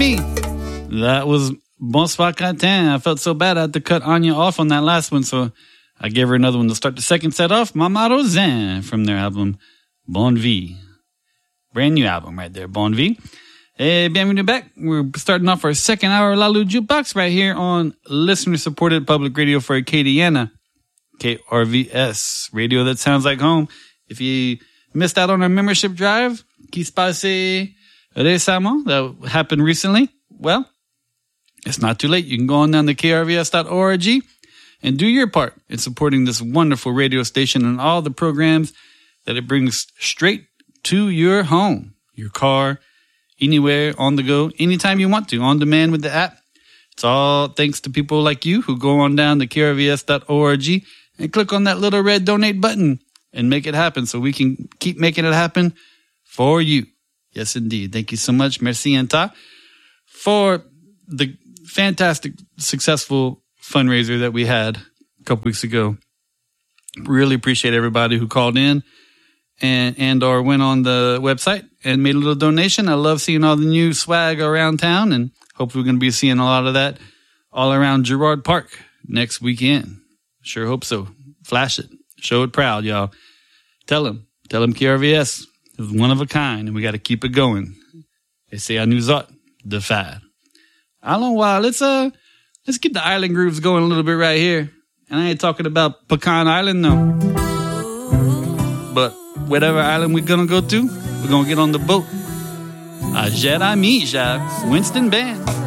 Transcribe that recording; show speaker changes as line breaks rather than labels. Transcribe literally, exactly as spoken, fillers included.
me. That was Bonsoir Catin. I felt so bad I had to cut Anya off on that last one, so I gave her another one to start the second set off. Mama Rosin from their album Bonne Vie. Brand new album right there, Bonne Vie. Hey, bienvenue back. We're starting off our second hour Lalu Jukebox right here on listener-supported public radio for Acadiana, K R V S, radio that sounds like home. If you missed out on our membership drive, qui se passe récemment, that happened recently, well, it's not too late. You can go on down to K R V S dot org and do your part in supporting this wonderful radio station and all the programs that it brings straight to your home, your car, anywhere, on the go, anytime you want to, on demand with the app. It's all thanks to people like you who go on down to K R V S dot org and click on that little red donate button and make it happen so we can keep making it happen for you. Yes, indeed. Thank you so much. Merci and ta for the fantastic, successful fundraiser that we had a couple weeks ago. Really appreciate everybody who called in and and or went on the website and made a little donation. I love seeing all the new swag around town, and hopefully we're going to be seeing a lot of that all around Girard Park next weekend. Sure hope so. Flash it. Show it proud, y'all. Tell them. Tell them K R V S is one of a kind, and we got to keep it going. Et c'est à nous autres de faire. Allons voir. Let's, uh, let's get the island grooves going a little bit right here. And I ain't talking about Pecan Island, no. But whatever island we're going to go to, we're going to get on the boat. A Jedi Meat, Winston Band.